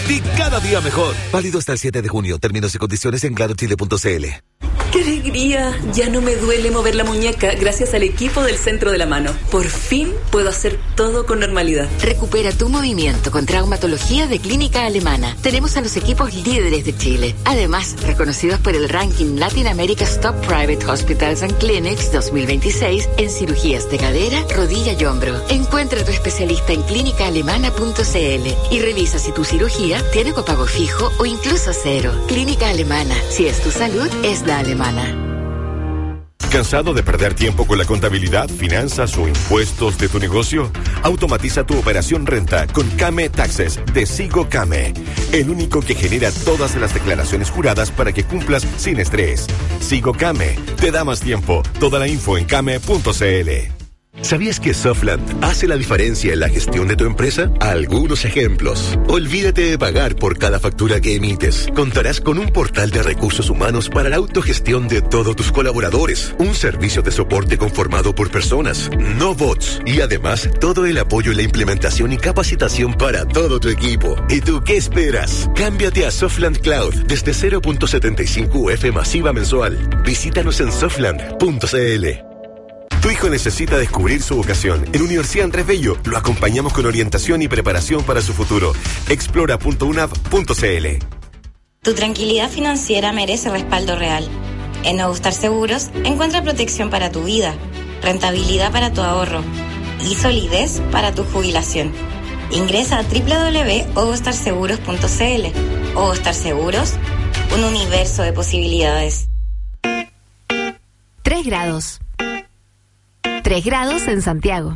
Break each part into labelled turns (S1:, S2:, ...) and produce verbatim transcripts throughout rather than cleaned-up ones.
S1: ti cada día mejor. Válido hasta el siete de junio. Términos y condiciones en claro chile punto c l.
S2: ¡Qué alegría! Ya no me duele mover la muñeca gracias al equipo del Centro de la Mano. Por fin puedo hacer todo con normalidad.
S3: Recupera tu movimiento con traumatología de Clínica Alemana. Tenemos a los equipos líderes de Chile. Además, reconocidos por el ranking Latin America's Top Private Hospitals and Clinics dos mil veintiséis en cirugías de cadera, rodilla y hombro. Encuentra a tu especialista en clínica alemana punto c l y revisa si tu cirugía tiene copago fijo o incluso cero. Clínica Alemana. Si es tu salud, es la alemana.
S4: ¿Cansado de perder tiempo con la contabilidad, finanzas o impuestos de tu negocio? Automatiza tu operación renta con Came Taxes de Sigo Came, el único que genera todas las declaraciones juradas para que cumplas sin estrés. Sigo Came te da más tiempo. Toda la info en came punto c l.
S5: ¿Sabías que Softland hace la diferencia en la gestión de tu empresa? Algunos ejemplos. Olvídate de pagar por cada factura que emites. Contarás con un portal de recursos humanos para la autogestión de todos tus colaboradores. Un servicio de soporte conformado por personas, no bots. Y además, todo el apoyo en la implementación y capacitación para todo tu equipo. ¿Y tú qué esperas? Cámbiate a Softland Cloud desde cero punto setenta y cinco U F masiva mensual. Visítanos en softland punto c l.
S4: Tu hijo necesita descubrir su vocación. En Universidad Andrés Bello lo acompañamos con orientación y preparación para su futuro. explora punto u n a v punto c l.
S6: Tu tranquilidad financiera merece respaldo real. En Nuevo Star Seguros encuentra protección para tu vida, rentabilidad para tu ahorro y solidez para tu jubilación. Ingresa a doble u doble u doble u punto ovostar seguros punto c l. Ovostar Seguros, un universo de posibilidades.
S7: Tres grados. Tres grados en Santiago.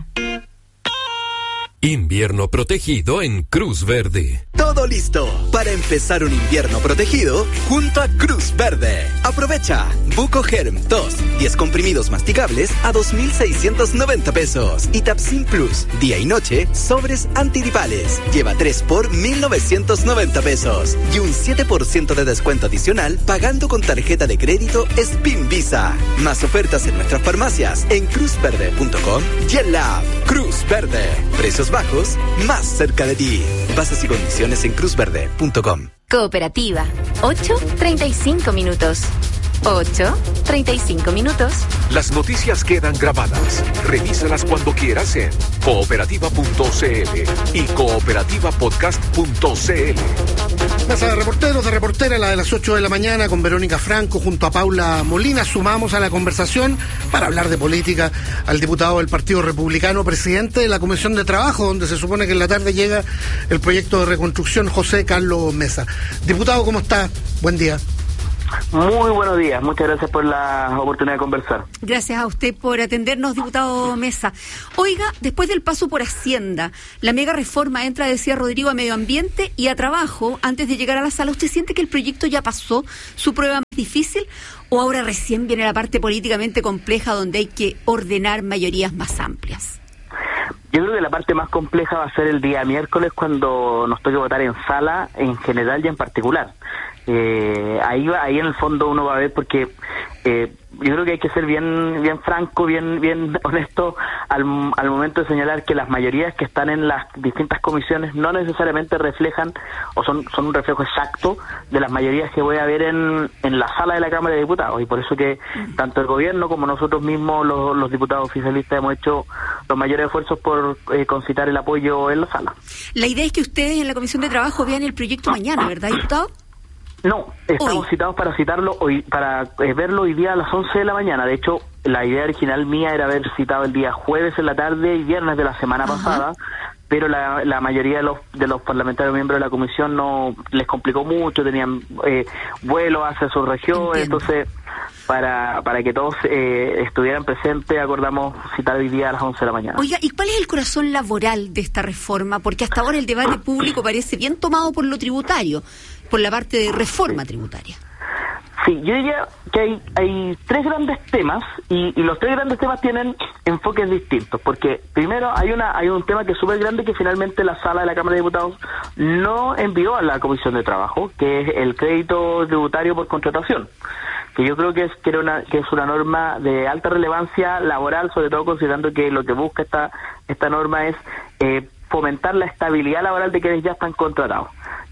S8: Invierno protegido en Cruz Verde.
S9: Todo listo para empezar un invierno protegido junto a Cruz Verde. Aprovecha Buco Germ dos, diez comprimidos masticables a dos mil seiscientos noventa pesos. Y Tapsin Plus, día y noche, sobres antigripales. Lleva tres por mil novecientos noventa pesos. Y un siete por ciento de descuento adicional pagando con tarjeta de crédito Spin Visa. Más ofertas en nuestras farmacias en cruz verde punto com y en la app Cruz Verde. Precios bajos, más cerca de ti. Bases y condiciones en cruz verde punto com.
S7: Cooperativa. ocho treinta y cinco minutos. ocho treinta y cinco minutos.
S10: Las noticias quedan grabadas. Revísalas cuando quieras en cooperativa punto c l y cooperativa podcast punto c l.
S11: Mesa de reporteros, de reportera, la de las ocho de la mañana, con Verónica Franco junto a Paula Molina. Sumamos a la conversación para hablar de política al diputado del Partido Republicano, presidente de la Comisión de Trabajo, donde se supone que en la tarde llega el proyecto de reconstrucción, José Carlos Mesa. Diputado, ¿cómo está? Buen día.
S12: Muy buenos días, muchas gracias por la oportunidad de conversar.
S13: Gracias a usted por atendernos, diputado Mesa. Oiga, después del paso por Hacienda, la mega reforma entra, decía Rodrigo, a Medio Ambiente y a Trabajo antes de llegar a la sala. ¿Usted siente que el proyecto ya pasó su prueba más difícil o ahora recién viene la parte políticamente compleja donde hay que ordenar mayorías más amplias?
S12: Yo creo que la parte más compleja va a ser el día miércoles, cuando nos toque votar en sala en general y en particular. Eh, ahí va, ahí en el fondo uno va a ver, porque eh, yo creo que hay que ser bien bien franco, bien bien honesto al, al momento de señalar que las mayorías que están en las distintas comisiones no necesariamente reflejan o son son un reflejo exacto de las mayorías que voy a ver en, en la sala de la Cámara de Diputados, y por eso que tanto el gobierno como nosotros mismos, los, los diputados oficialistas, hemos hecho los mayores esfuerzos por eh, concitar el apoyo en la sala.
S13: La idea es que ustedes en la Comisión de Trabajo vean el proyecto mañana, ¿verdad, diputado?
S12: No, estamos
S13: hoy.
S12: citados para citarlo hoy, para eh, verlo hoy día a las once de la mañana. De hecho, la idea original mía era haber citado el día jueves en la tarde y viernes de la semana Ajá. pasada, pero la, la mayoría de los de los parlamentarios miembros de la comisión no les complicó mucho, tenían eh, vuelos hacia sus regiones. Entiendo. Entonces, para para que todos eh, estuvieran presentes, acordamos citar hoy día a las once de la mañana.
S13: Oiga, ¿y cuál es el corazón laboral de esta reforma? Porque hasta ahora el debate público parece bien tomado por lo tributario, por la parte de reforma tributaria.
S12: Sí, yo diría que hay, hay tres grandes temas y, y los tres grandes temas tienen enfoques distintos, porque primero hay una hay un tema que es súper grande que finalmente la sala de la Cámara de Diputados no envió a la Comisión de Trabajo, que es el crédito tributario por contratación, que yo creo que es que, era una, que es una norma de alta relevancia laboral, sobre todo considerando que lo que busca esta esta norma es eh, fomentar la estabilidad laboral de quienes ya están contratados.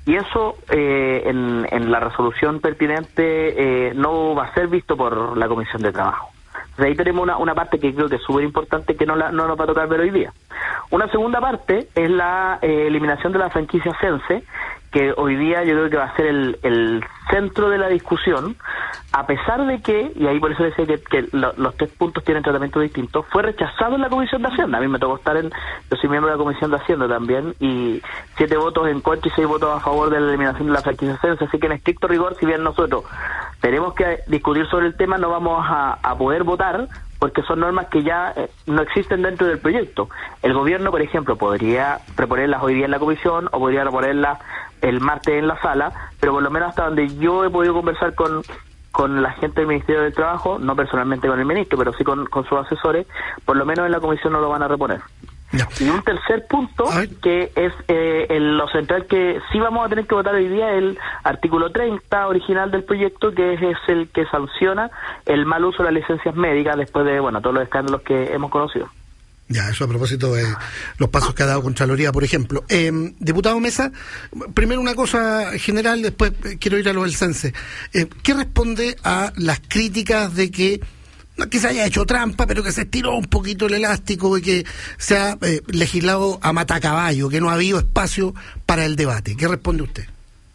S12: y eso eh, en, en la resolución pertinente eh, no va a ser visto por la Comisión de Trabajo. Entonces ahí tenemos una, una parte que creo que es súper importante que no, la, no nos va a tocar ver hoy día. Una segunda parte es la eh, eliminación de la franquicia Sense, que hoy día yo creo que va a ser el, el centro de la discusión, a pesar de que, y ahí por eso decía que, que lo, los tres puntos tienen tratamiento distinto, fue rechazado en la Comisión de Hacienda. A mí me tocó estar en, yo soy miembro de la Comisión de Hacienda también, y siete votos en contra y seis votos a favor de la eliminación de la franquicia Sense, así que en estricto rigor, si bien nosotros tenemos que discutir sobre el tema, no vamos a, a poder votar, porque son normas que ya eh, no existen dentro del proyecto. El gobierno, por ejemplo, podría proponerlas hoy día en la comisión o podría proponerlas el martes en la sala, pero por lo menos hasta donde yo he podido conversar con con la gente del Ministerio del Trabajo, no personalmente con el ministro, pero sí con, con sus asesores, por lo menos en la comisión no lo van a reponer. No. Y un tercer punto, que es eh, el, lo central que sí vamos a tener que votar hoy día, el artículo treinta original del proyecto, que es, es el que sanciona el mal uso de las licencias médicas después de, bueno, todos los escándalos que hemos conocido.
S11: Ya, eso a propósito de los pasos que ha dado Contraloría, por ejemplo. Eh, diputado Mesa, primero una cosa general, después quiero ir a lo del Sense. Eh, ¿Qué responde a las críticas de que no que se haya hecho trampa, pero que se estiró un poquito el elástico y que se ha eh, legislado a matacaballo, que no ha habido espacio para el debate? ¿Qué responde usted?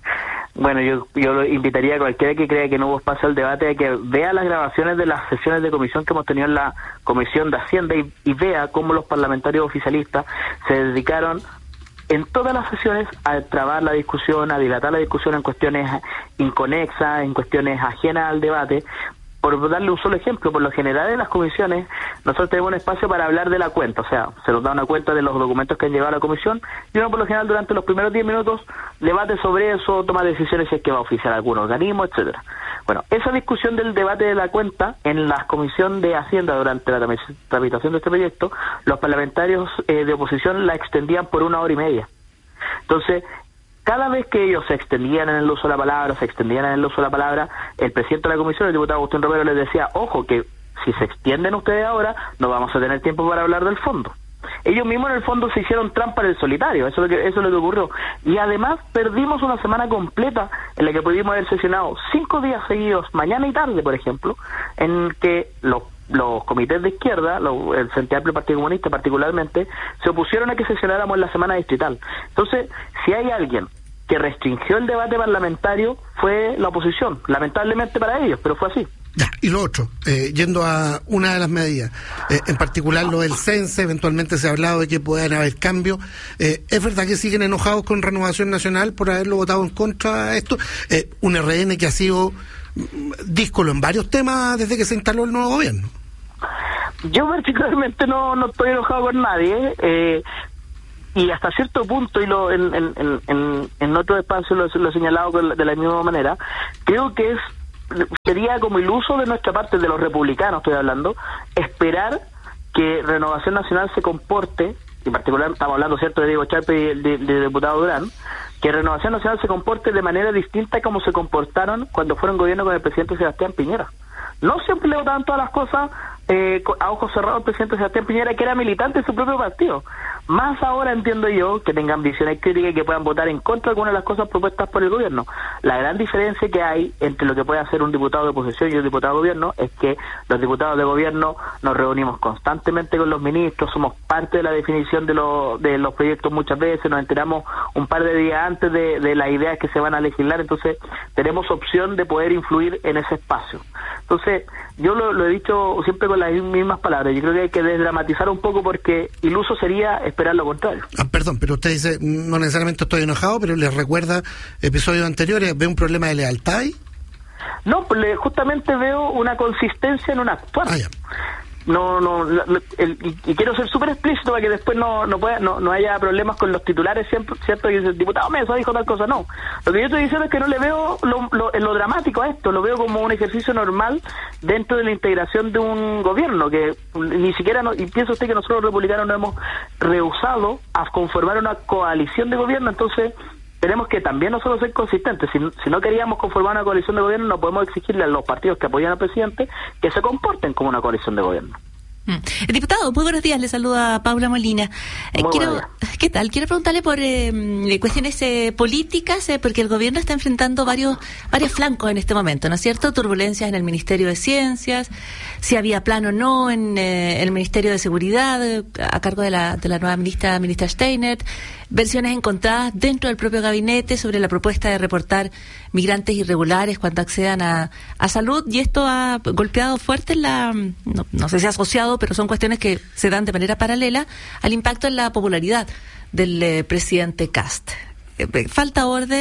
S12: Bueno, yo yo lo invitaría a cualquiera que crea que no hubo espacio al debate a que vea las grabaciones de las sesiones de comisión que hemos tenido en la Comisión de Hacienda y, y vea cómo los parlamentarios oficialistas se dedicaron en todas las sesiones a trabar la discusión, a dilatar la discusión en cuestiones inconexas, en cuestiones ajenas al debate. Por darle un solo ejemplo, por lo general en las comisiones nosotros tenemos un espacio para hablar de la cuenta, o sea, se nos da una cuenta de los documentos que han llegado a la comisión y uno por lo general durante los primeros diez minutos debate sobre eso, toma decisiones si es que va a oficiar algún organismo, etcétera. Bueno, esa discusión del debate de la cuenta en la Comisión de Hacienda durante la tramitación de este proyecto, los parlamentarios eh, de oposición la extendían por una hora y media. Entonces, cada vez que ellos se extendían en el uso de la palabra, se extendían en el uso de la palabra, el presidente de la comisión, el diputado Agustín Romero, les decía, ojo, que si se extienden ustedes ahora, no vamos a tener tiempo para hablar del fondo. Ellos mismos en el fondo se hicieron trampa en el solitario, eso es lo que, eso es lo que ocurrió. Y además perdimos una semana completa en la que pudimos haber sesionado cinco días seguidos, mañana y tarde, por ejemplo, en que los los comités de izquierda, lo, el Frente Amplio y Partido Comunista particularmente, se opusieron a que sesionáramos en la semana distrital. Entonces, si hay alguien que restringió el debate parlamentario, fue la oposición, lamentablemente para ellos, pero fue así.
S11: Ya, y lo otro, eh, yendo a una de las medidas, eh, en particular lo del Sense, eventualmente se ha hablado de que puedan haber cambios. Eh, ¿Es verdad que siguen enojados con Renovación Nacional por haberlo votado en contra de esto? Eh, un R N que ha sido mm, díscolo en varios temas desde que se instaló el nuevo gobierno.
S12: Yo particularmente no, no estoy enojado con nadie, eh, y hasta cierto punto, y lo en, en, en, en otro espacio lo, lo he señalado de la misma manera, creo que es sería como iluso de nuestra parte, de los republicanos estoy hablando, esperar que Renovación Nacional se comporte, en particular estamos hablando, ¿cierto?, de Diego Charpe y del de, de diputado Durán, que Renovación Nacional se comporte de manera distinta a como se comportaron cuando fueron gobierno con el presidente Sebastián Piñera. No siempre le votaban todas las cosas eh, a ojos cerrados al presidente Sebastián Piñera, que era militante de su propio partido. Más ahora entiendo yo que tengan visiones críticas y que puedan votar en contra de algunas de las cosas propuestas por el gobierno. La gran diferencia que hay entre lo que puede hacer un diputado de oposición y un diputado de gobierno es que los diputados de gobierno nos reunimos constantemente con los ministros, somos parte de la definición de, lo, de los proyectos muchas veces, nos enteramos un par de días antes de, de las ideas que se van a legislar, entonces tenemos opción de poder influir en ese espacio. Entonces, yo lo, lo he dicho siempre con las mismas palabras, yo creo que hay que desdramatizar un poco porque iluso sería esperar lo contrario.
S11: Ah, perdón, pero usted dice, no necesariamente estoy enojado, pero les recuerda episodios anteriores, ¿ve un problema de lealtad ahí?
S12: No, pues le, justamente veo una consistencia en un actuar. Ah, ya. No, no, el, y, y quiero ser súper explícito para que después no no pueda, no, no haya problemas con los titulares, siempre, cierto, y el diputado Mesa dijo tal cosa, no. Lo que yo estoy diciendo es que no le veo lo, lo, lo dramático a esto, lo veo como un ejercicio normal dentro de la integración de un gobierno, que ni siquiera, no, y piensa usted que nosotros los republicanos nos hemos rehusado a conformar una coalición de gobierno, entonces tenemos que también nosotros ser consistentes. Si, si no queríamos conformar una coalición de gobierno, no podemos exigirle a los partidos que apoyan al presidente que se comporten como una coalición de gobierno.
S14: Diputado, muy buenos días, le saluda Paula Molina. Eh, quiero, ¿Qué tal? Quiero preguntarle por eh, cuestiones eh, políticas, eh, porque el gobierno está enfrentando varios varios flancos en este momento, ¿no es cierto? Turbulencias en el Ministerio de Ciencias, si había plan o no en eh, el Ministerio de Seguridad, eh, a cargo de la, de la nueva ministra, ministra Steiner, versiones encontradas dentro del propio gabinete sobre la propuesta de reportar migrantes irregulares cuando accedan a, a salud, y esto ha golpeado fuerte en la, no, no sé si asociado, pero son cuestiones que se dan de manera paralela al impacto en la popularidad del eh, presidente Kast. Eh, falta orden.